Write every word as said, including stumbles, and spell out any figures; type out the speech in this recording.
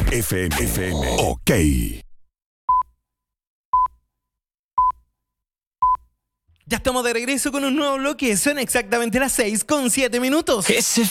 F M. F M. Ok. Ya estamos de regreso con un nuevo bloque. Son exactamente las seis con siete minutos. Ese